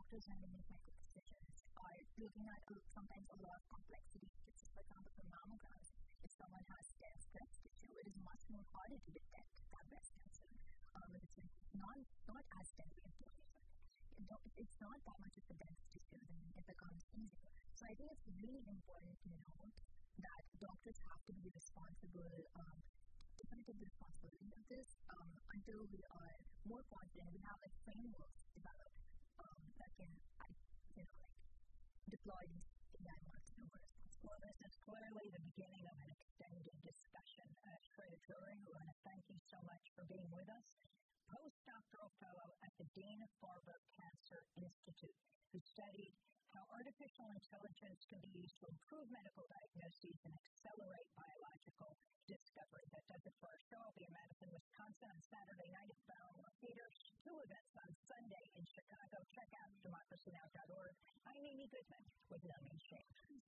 doctors, when they make medical decisions, are looking at sometimes a lot of complexity. For example, for mammograms, if someone has dense breast tissue, it is much more harder to detect that breast cancer. If it's not as dense, it's not that much of a dense tissue, then it becomes easier. So I think it's really important to note that doctors have to be responsible, definitively responsible in this until we are more confident. We have frameworks developed that can, deploy these AI models more responsibly. Well, this is clearly the beginning of an extended discussion. Shreya Turi, we want to thank you so much for being with us. Postdoctoral fellow at the Dana-Farber Cancer Institute, who studied how artificial intelligence can be used to improve medical diagnoses and accelerate biological discovery. That does it for our show. I'll be in Madison, Wisconsin on Saturday night at Federal Theater. 2 events on Sunday in Chicago. Check out democracynow.org. I'm Amy Goodman with Million Shades.